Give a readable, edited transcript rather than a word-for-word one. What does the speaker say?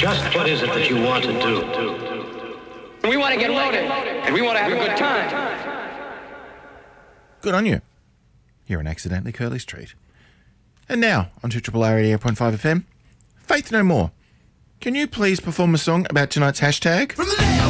Just what is it that you want to do? We want to get loaded, and we want to have a good time. Good on you. You're an accidentally Curly's treat. And now, on to Triple R 88.5 FM, Faith No More. Can you please perform a song about tonight's hashtag?